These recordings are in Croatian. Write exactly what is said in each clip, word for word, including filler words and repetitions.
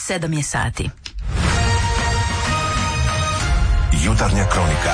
sedam je sati. Jutarnja kronika.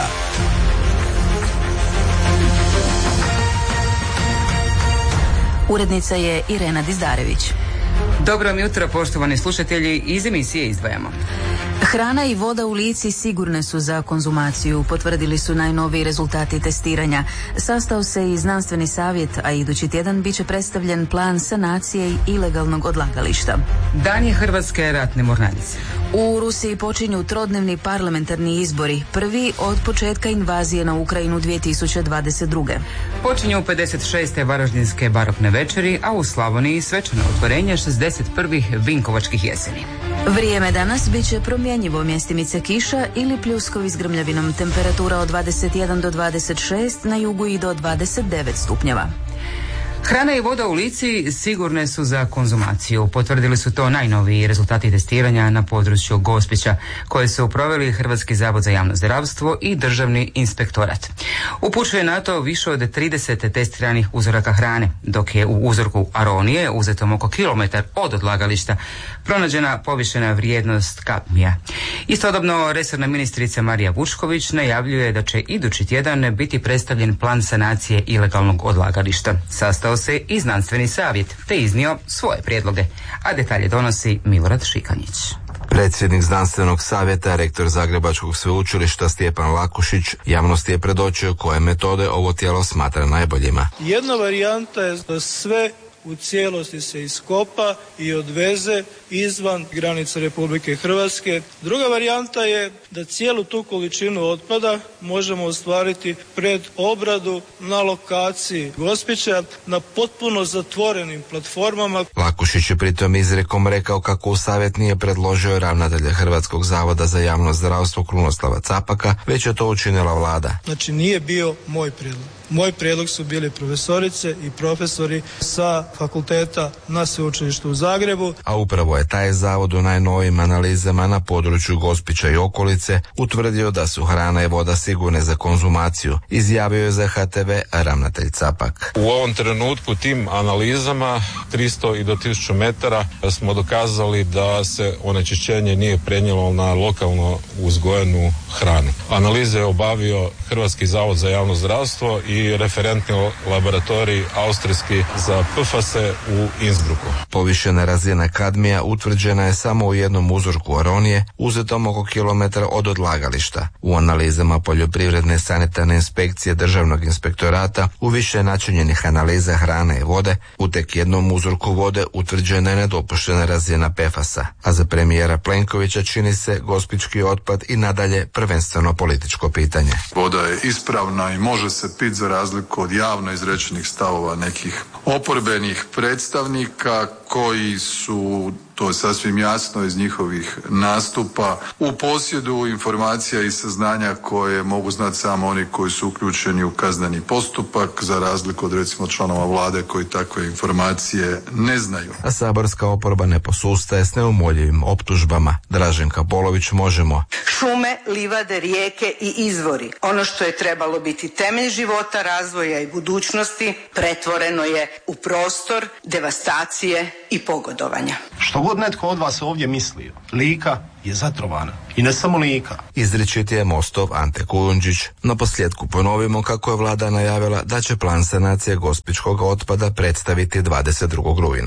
Urednica je Irena Dizdarević. Dobro vam jutro, poštovani slušatelji, iz emisije izdvajamo. Hrana i voda u Lici sigurne su za konzumaciju, potvrdili su najnoviji rezultati testiranja. Sastao se i znanstveni savjet, a idući tjedan bit će predstavljen plan sanacije i ilegalnog odlagališta. Dan je Hrvatske ratne mornarice. U Rusiji počinju trodnevni parlamentarni izbori, prvi od početka invazije na Ukrajinu dvije tisuće dvadeset druge. Počinju pedeset šeste Varaždinske barokne večeri, a u Slavoniji svečano otvorenje šezdeset prvih Vinkovačkih jeseni. Vrijeme danas bit će promjenjivo, mjestimice kiša ili pljuskovi s grmljavinom, temperatura od dvadeset jedan do dvadeset šest, na jugu i do dvadeset devet stupnjeva. Hrana i voda u Lici sigurne su za konzumaciju. Potvrdili su to najnoviji rezultati testiranja na području Gospića, koje su proveli Hrvatski zavod za javno zdravstvo i Državni inspektorat. Upućuje na to više od trideset testiranih uzoraka hrane, dok je u uzorku aronije, uzetom oko kilometar od odlagališta, pronađena povišena vrijednost kadmija. Istodobno, resorna ministrica Marija Vučković najavljuje da će idući tjedan biti predstavljen plan sanacije ilegalnog odlagališta. Sastao se i znanstveni savjet, te iznio svoje prijedloge, a detalje donosi Milorad Šikanjić. Predsjednik znanstvenog savjeta, rektor Zagrebačkog sveučilišta Stjepan Lakušić, javnosti je predočio koje metode ovo tijelo smatra najboljima. Jedna varijanta je da sve u cijelosti se iskopa i odveze izvan granica Republike Hrvatske. Druga varijanta je da cijelu tu količinu otpada možemo ostvariti pred obradu na lokaciji Gospića na potpuno zatvorenim platformama. Lakušić je pritom izrekom rekao kako u savjet nije predložio ravnatelja Hrvatskog zavoda za javno zdravstvo Krunoslava Capaka, već je to učinila vlada. Znači nije bio moj prijedlog. Moj prijedlog su bili profesorice i profesori sa fakulteta na sveučilištu u Zagrebu. A upravo je taj zavod u najnovijim analizama na području Gospića i okolice utvrdio da su hrana i voda sigurne za konzumaciju, izjavio je za H T V ravnatelj Capak. U ovom trenutku tim analizama tristo i do tisuću metara smo dokazali da se onečišćenje nije prenijelo na lokalno uzgojenu hranu. Analize je obavio Hrvatski zavod za javno zdravstvo i referentni laboratorij austrijski za P F A S E u Innsbrucku. Povišena razina kadmija utvrđena je samo u jednom uzorku aronije, uzetom oko kilometra od odlagališta. U analizama poljoprivredne sanitarne inspekcije Državnog inspektorata u više načinjenih analiza hrane i vode, u tek jednom uzorku vode utvrđena je nedopuštena razina P F A S-a, a za premijera Plenkovića čini se gospički otpad i nadalje prvenstveno političko pitanje. Voda je ispravna i može se piti za razliku od javno izrečenih stavova nekih oporbenih predstavnika koji su, to je sasvim jasno iz njihovih nastupa, u posjedu informacija i saznanja koje mogu znati samo oni koji su uključeni u kazneni postupak, za razliku od recimo članova vlade koji takve informacije ne znaju. A saborska oporba ne posustaje s neumoljivim optužbama. Draženka Polović, Možemo. Šume, livade, rijeke i izvori, ono što je trebalo biti temelj života, razvoja i budućnosti, pretvoreno je u prostor devastacije i pogodovanja. Što god netko od vas ovdje mislio, Lika je zatrovana. I ne samo Lika. Izričit je Mostov Ante Kujundžić. Na posljedku ponovimo kako je vlada najavila da će plan sanacije gospičkog otpada predstaviti dvadeset drugog rujna.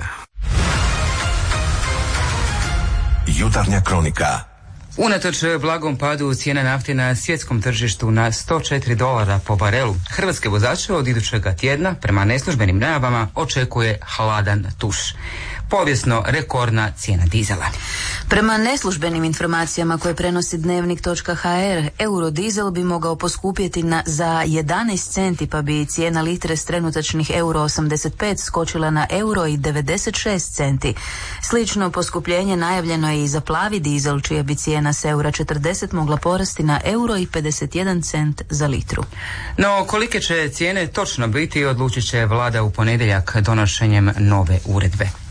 Jutarnja kronika. Unatoč blagom padu cijena nafte na svjetskom tržištu na sto četiri dolara po barelu, hrvatske vozače od idućega tjedna, prema neslužbenim najavama, očekuje hladan tuš. Povijesno rekordna cijena dizela. Prema neslužbenim informacijama koje prenosi dnevnik točka ha er, eurodizel bi mogao poskupjeti na, za jedanaest centi, pa bi cijena litre s trenutačnih euro osamdeset pet skočila na euro i devedeset šest centi. Slično poskupljenje najavljeno je i za plavi dizel, čija bi cijena s eura četrdeset mogla porasti na euro i pedeset jedan cent za litru. No, kolike će cijene točno biti, odlučit će vlada u ponedjeljak donošenjem nove uredbe.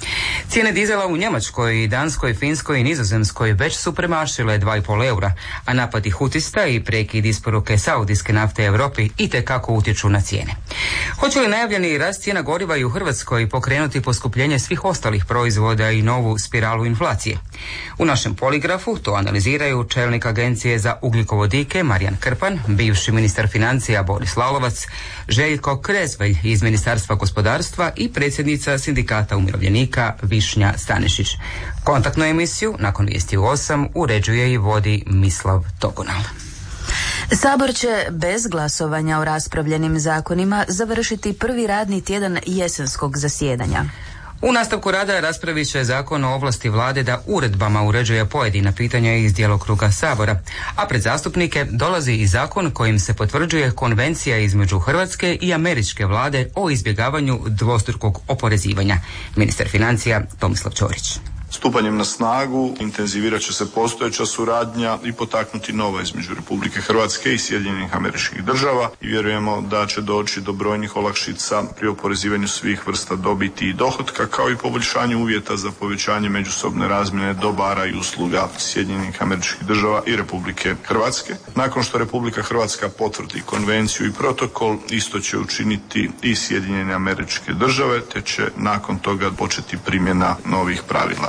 Cijene dizela u Njemačkoj, Danskoj, Finskoj i Nizozemskoj već su premašile dva i pol eura, a napadi hutista i prekid isporuke saudijske nafte Europi itekako utječu na cijene. Hoće li najavljeni rast cijena goriva i u Hrvatskoj pokrenuti poskupljenje svih ostalih proizvoda i novu spiralu inflacije? U našem poligrafu to analiziraju čelnik Agencije za ugljikovodike Marijan Krpan, bivši ministar financija Boris Lalovac, Željko Krezvelj iz Ministarstva gospodarstva i predsjednica Sindikata umirovljenika Višnja Stanešić. Kontaktnu emisiju nakon vijesti u osam uređuje i vodi Mislav Togonal. Sabor će bez glasovanja o raspravljenim zakonima završiti prvi radni tjedan jesenskog zasjedanja. U nastavku rada raspravit će zakon o ovlasti vlade da uredbama uređuje pojedina pitanja iz djelokruga Sabora, a pred zastupnike dolazi i zakon kojim se potvrđuje konvencija između Hrvatske i američke vlade o izbjegavanju dvostrukog oporezivanja. Ministar financija Tomislav Ćorić. Stupanjem na snagu intenzivirat će se postojeća suradnja i potaknuti nova između Republike Hrvatske i Sjedinjenih Američkih Država i vjerujemo da će doći do brojnih olakšica pri oporezivanju svih vrsta dobiti i dohotka, kao i poboljšanju uvjeta za povećanje međusobne razmjene dobara i usluga Sjedinjenih Američkih Država i Republike Hrvatske. Nakon što Republika Hrvatska potvrdi konvenciju i protokol, isto će učiniti i Sjedinjene Američke Države, te će nakon toga početi primjena novih pravila.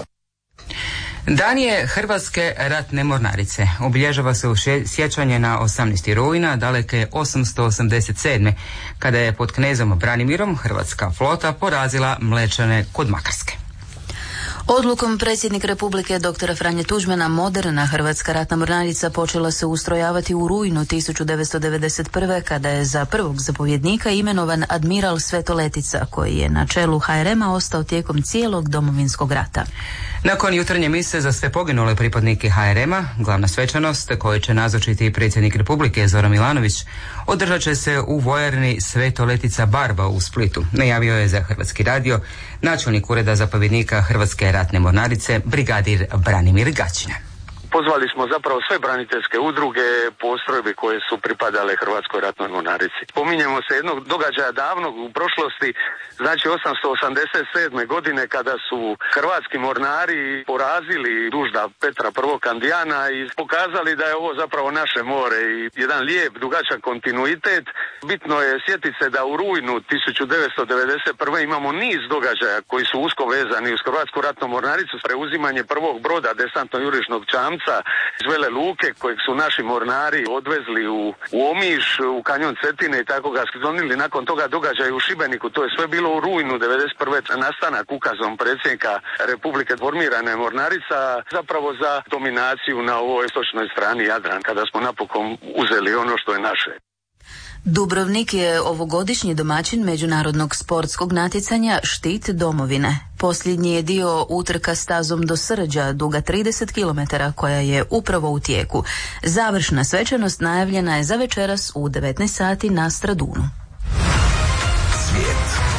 Dan je Hrvatske ratne mornarice. Obilježava se u sjećanje na osamnaesti rujna daleke osamsto osamdeset sedme. kada je pod knezom Branimirom hrvatska flota porazila Mlečane kod Makarske. Odlukom predsjednika Republike doktora Franje Tuđmana moderna Hrvatska ratna mornarica počela se ustrojavati u rujnu tisuću devetsto devedeset prve. kada je za prvog zapovjednika imenovan admiral Sveto Letica, koji je na čelu ha er ema ostao tijekom cijelog Domovinskog rata. Nakon jutarnje mise za sve poginule pripadnike ha er ema, glavna svečanost koju će nazočiti predsjednik Republike Zoran Milanović održat će se u vojarni Sveto Letica Barba u Splitu, najavio je za Hrvatski radio načelnik ureda zapovjednika Hrvatske ratne mornarice brigadir Branimir Gaćina. Pozvali smo zapravo sve braniteljske udruge, postrojbe koje su pripadale Hrvatskoj ratnoj mornarici. Pominjemo se jednog događaja davnog u prošlosti, znači osamsto osamdeset sedme. godine kada su hrvatski mornari porazili dužda Petra prvog. Kandijana i pokazali da je ovo zapravo naše more i jedan lijep, dugačak kontinuitet. Bitno je sjetiti se da u rujnu tisuću devetsto devedeset prve. imamo niz događaja koji su usko vezani uz Hrvatsku ratnu mornaricu, preuzimanje prvog broda desantno-jurišnog čamca iz Vele Luke kojeg su naši mornari odvezli u, u Omiš, u kanjon Cetine i tako ga sklonili. Nakon toga događaja u Šibeniku, to je sve bilo u rujnu devedeset prve. nastanak ukazom predsjednika Republike formirana je mornarica zapravo za dominaciju na ovoj istočnoj strani Jadran, kada smo napokon uzeli ono što je naše. Dubrovnik je ovogodišnji domaćin međunarodnog sportskog natjecanja Štit domovine. Posljednji je dio utrka stazom do Srđa, duga trideset kilometara, koja je upravo u tijeku. Završna svečanost najavljena je za večeras u devetnaest sati na Stradunu. Svijet.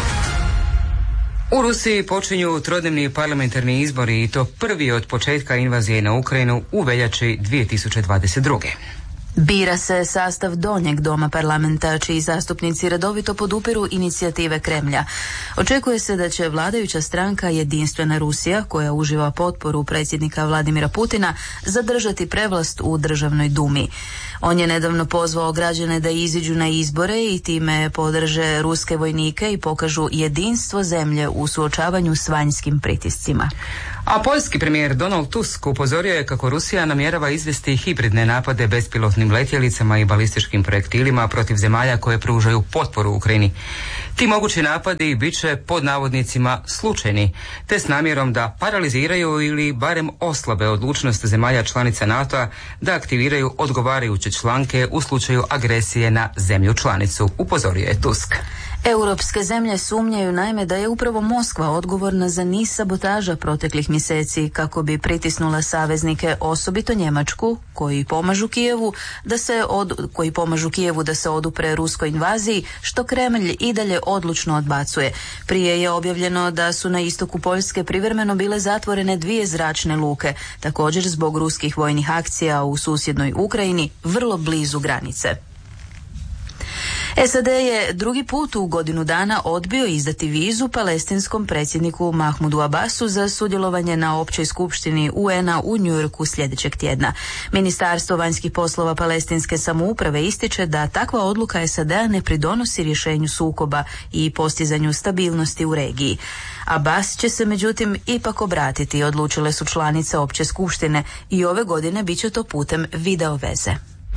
U Rusiji počinju trodnevni parlamentarni izbori i to prvi od početka invazije na Ukrajinu u veljači dvije tisuće dvadeset druge. Bira se sastav donjeg doma parlamenta, čiji zastupnici redovito podupiru inicijative Kremlja. Očekuje se da će vladajuća stranka Jedinstvena Rusija, koja uživa potporu predsjednika Vladimira Putina, zadržati prevlast u državnoj dumi. On je nedavno pozvao građane da iziđu na izbore i time podrže ruske vojnike i pokažu jedinstvo zemlje u suočavanju s vanjskim pritiscima. A poljski premijer Donald Tusk upozorio je kako Rusija namjerava izvesti hibridne napade bespilotnim letjelicama i balističkim projektilima protiv zemalja koje pružaju potporu Ukrajini. Ti mogući napadi bit će pod navodnicima slučajni, te s namjerom da paraliziraju ili barem oslabe odlučnost zemalja članica NATO-a da aktiviraju odgovarajuće članke u slučaju agresije na zemlju članicu, upozorio je Tusk. Europske zemlje sumnjaju naime da je upravo Moskva odgovorna za niz sabotaža proteklih mjeseci kako bi pritisnula saveznike, osobito Njemačku, koji pomažu Kijevu da se od, koji pomažu Kijevu da se odupre ruskoj invaziji, što Kremlj i dalje odlučno odbacuje. Prije je objavljeno da su na istoku Poljske privremeno bile zatvorene dvije zračne luke, također zbog ruskih vojnih akcija u susjednoj Ukrajini, vrlo blizu granice. S A D je drugi put u godinu dana odbio izdati vizu palestinskom predsjedniku Mahmudu Abbasu za sudjelovanje na općoj skupštini U N A u Njujorku sljedećeg tjedna. Ministarstvo vanjskih poslova palestinske samouprave ističe da takva odluka S A D-a ne pridonosi rješenju sukoba i postizanju stabilnosti u regiji. Abbas će se međutim ipak obratiti, odlučile su članice opće skupštine, i ove godine bit će to putem video veze.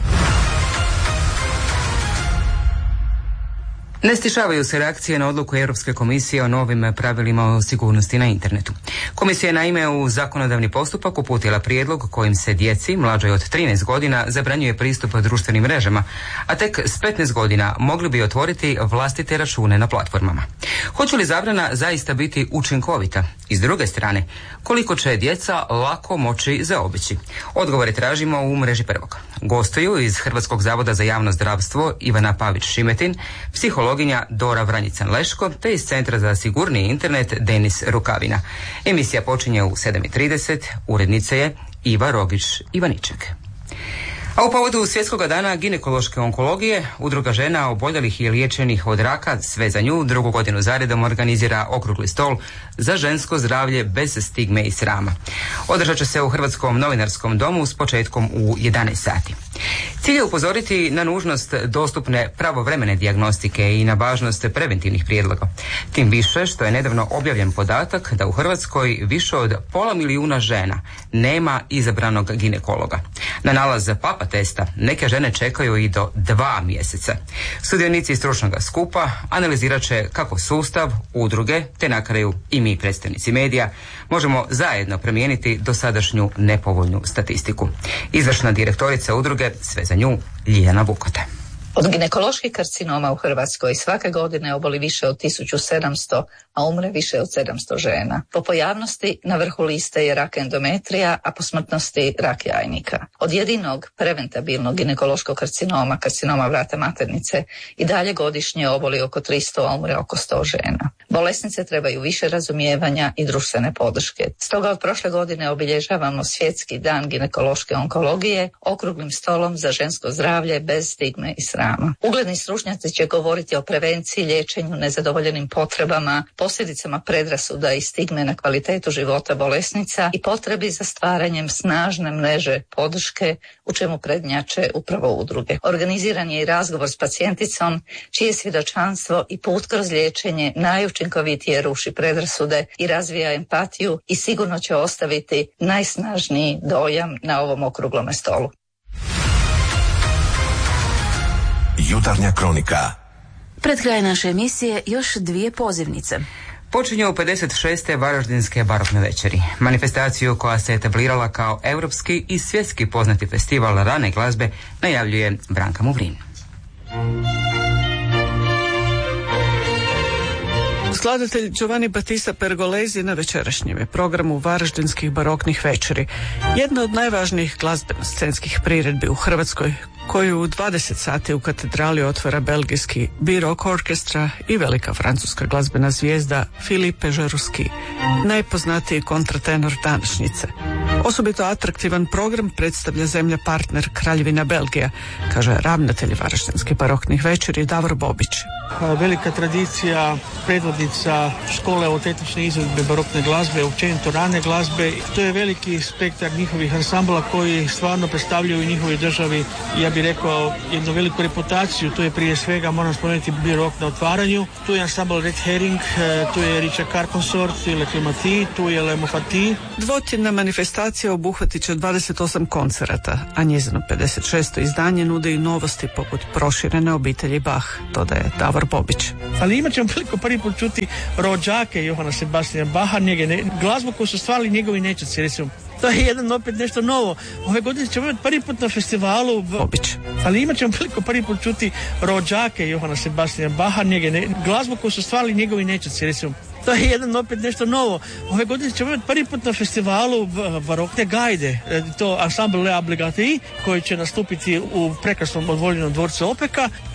Ne stišavaju se reakcije na odluku Europske komisije o novim pravilima o sigurnosti na internetu. Komisija je naime u zakonodavni postupak uputila prijedlog kojim se djeci mlađoj od trinaest godina zabranjuje pristup društvenim mrežama, a tek s petnaest godina mogli bi otvoriti vlastite račune na platformama. Hoće li zabrana zaista biti učinkovita? I s druge strane, koliko će djeca lako moći zaobići? Odgovore tražimo u mreži Prvog. Gostuju iz Hrvatskog zavoda za javno zdravstvo Ivana Pavić-Šimetin, psihologinja Dora Vranjican-Leško, te iz Centra za sigurniji internet Denis Rukavina. Emisija počinje u sedam i trideset, urednica je Iva Rogić-Ivaniček. A u povodu Svjetskog dana ginekološke onkologije, Udruga žena oboljelih i liječenih od raka Sve za nju drugu godinu zaredom organizira okrugli stol za žensko zdravlje bez stigme i srama. Održat će se u Hrvatskom novinarskom domu s početkom u jedanaest sati. Cilj je upozoriti na nužnost dostupne pravovremene dijagnostike i na važnost preventivnih prijedloga. Tim više što je nedavno objavljen podatak da u Hrvatskoj više od pola milijuna žena nema izabranog ginekologa. Na nalaz papa testa neke žene čekaju i do dva mjeseca. Sudionici stručnog skupa analizirat će kako sustav, udruge, te na kraju i mi predstavnici medija možemo zajedno promijeniti dosadašnju nepovoljnu statistiku. Izvršna direktorica udruge Sve za nju, Ljiljana Vukote. Od ginekoloških karcinoma u Hrvatskoj svake godine oboli više od tisuću sedamsto, a umre više od sedamsto žena. Po pojavnosti na vrhu liste je rak endometrija, a po smrtnosti rak jajnika. Od jedinog preventabilnog ginekološkog karcinoma, karcinoma vrata maternice, i dalje godišnje oboli oko tristo, a umre oko sto žena. Bolesnice trebaju više razumijevanja i društvene podrške. Stoga od prošle godine obilježavamo Svjetski dan ginekološke onkologije okruglim stolom za žensko zdravlje bez stigme i srama. Ugledni stručnjaci će govoriti o prevenciji, liječenju, nezadovoljenim potrebama, posljedicama predrasuda i stigme na kvalitetu života bolesnica i potrebi za stvaranjem snažne mreže podrške, u čemu prednjače upravo udruge. Organiziran je i razgovor s pacijenticom, čije svjedočanstvo i put kroz liječenje najučinkovitije ruši predrasude i razvija empatiju i sigurno će ostaviti najsnažniji dojam na ovom okruglome stolu. Jutarnja kronika. Pred kraj naše emisije još dvije pozivnice. Počinju pedeset šeste Varaždinske barokne večeri. Manifestaciju koja se etablirala kao europski i svjetski poznati festival rane glazbe najavljuje Branka Muvrin. Skladatelj Giovanni Battista Pergolesi na večerašnjem je programu Varaždinskih baroknih večeri, jedna od najvažnijih glazbeno-scenskih priredbi u Hrvatskoj, koju u dvadeset sati u katedrali otvara belgijski Baroque Orkestra i velika francuska glazbena zvijezda Philippe Jarouski, najpoznatiji kontratenor današnjice. Osobito atraktivan program predstavlja zemlja partner Kraljevina Belgija, kaže ravnatelj Varaždinskih baroknih večeri Davor Bobić. Velika tradicija, predvodnica škole autentične izvedbe barokne glazbe, općenito rane glazbe. To je veliki spektar njihovih ansambla koji stvarno predstavljaju njihovoj državi, ja bih rekao, jednu veliku reputaciju. To je prije svega, moram spomenuti, Baroque na otvaranju. Tu je ansambl Red Herring, tu je Richard Carr Consort, tu je Le Clématie, tu je Le Mofati. Dvotjedna manifestacija obuhvatit će dvadeset osam koncerata, a njezino pedeset šesto izdanje nude i novosti poput proširene obitelji Bach, dodaje Davor Bobić. Ali imat ćemo veliko prvi put čuti rođake Johana Sebastiana Baha, njege, ne, glazbu koju su stvarali njegovi nećaci, recimo. To je jedan opet nešto novo. Ove godine ćemo imati prvi put na festivalu Bobić. Ali imat ćemo veliko prvi put čuti rođake Johana Sebastiana Baha, njege, ne, glazbu koju su stvarali njegovi nećaci, recimo. To je jedan opet nešto novo. Ove godine ćemo imati prvi put na festivalu barokne gajde, to ansambl Le Obligati, koji će nastupiti u prekrasnom odvoljenom dvorcu Opeka.